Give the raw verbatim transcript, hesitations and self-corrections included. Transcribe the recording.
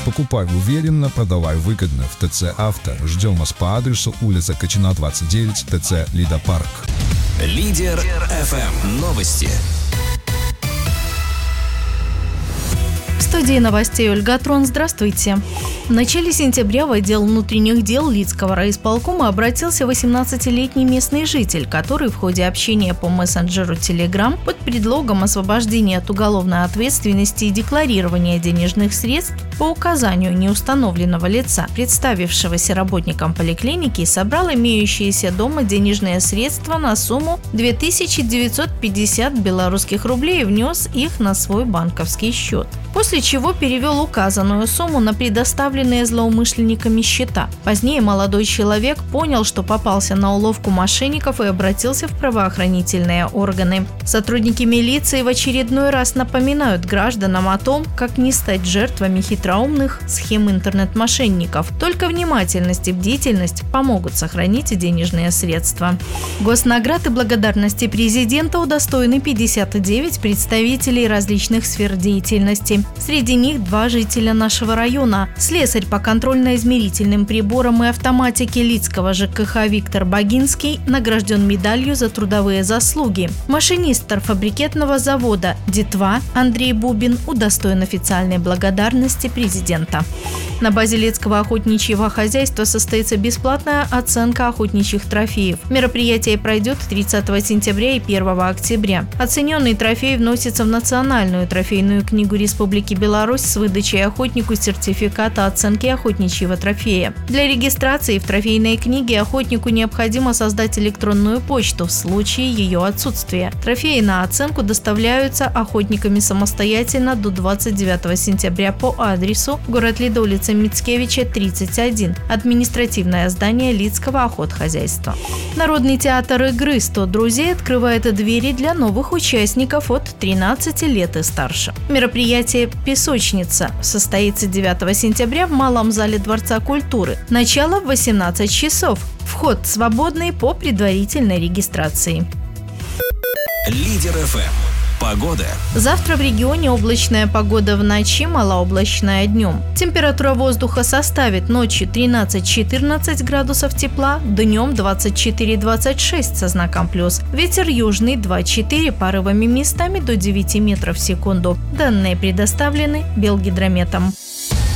Покупай уверенно, продавай выгодно в ТЦ «Авто». Ждем вас по адресу улица Качина, двадцать девять, ТЦ «Лидопарк». Лидер эф эм. Новости. В студии новостей Ольга Трон. Здравствуйте. В начале сентября в отдел внутренних дел Лидского райисполкома обратился восемнадцатилетний местный житель, который в ходе общения по мессенджеру Telegram под предлогом освобождения от уголовной ответственности и декларирования денежных средств по указанию неустановленного лица, представившегося работником поликлиники, собрал имеющиеся дома денежные средства на сумму две тысячи девятьсот пятьдесят белорусских рублей и внес их на свой банковский счет. После чего перевел указанную сумму на предоставленные злоумышленниками счета. Позднее молодой человек понял, что попался на уловку мошенников и обратился в правоохранительные органы. Сотрудники милиции в очередной раз напоминают гражданам о том, как не стать жертвами хитроумных схем интернет-мошенников. Только внимательность и бдительность помогут сохранить денежные средства. Госнаград и благодарности президента удостоены пятьдесят девять представителей различных сфер деятельности. Среди них два жителя нашего района. Слесарь по контрольно-измерительным приборам и автоматике Лидского ЖКХ Виктор Богинский награжден медалью за трудовые заслуги. Машинист торфобрикетного завода Детва Андрей Бубин удостоен официальной благодарности президента. На базе Лидского охотничьего хозяйства состоится бесплатная оценка охотничьих трофеев. Мероприятие пройдет тридцатого сентября и первого октября. Оцененный трофей вносится в Национальную трофейную книгу Республики Беларусь с выдачей охотнику сертификата оценки охотничьего трофея. Для регистрации в трофейной книге охотнику необходимо создать электронную почту в случае ее отсутствия. Трофеи на оценку доставляются охотниками самостоятельно до двадцать девятого сентября по адресу город Лида, улица Мицкевича, тридцать один, административное здание Лидского охотхозяйства. Народный театр игры «сто друзей» открывает двери для новых участников от тринадцати лет и старше. Мероприятие «Песочница» состоится девятого сентября в Малом зале Дворца культуры. Начало в восемнадцать часов. Вход свободный по предварительной регистрации. Лидер эф эм. Погода. Завтра в регионе облачная погода в ночи, малооблачная днем. Температура воздуха составит ночью тринадцать-четырнадцать градусов тепла, днем двадцать четыре - двадцать шесть со знаком плюс. Ветер южный два-четыре, порывами местами до девяти метров в секунду. Данные предоставлены Белгидрометом.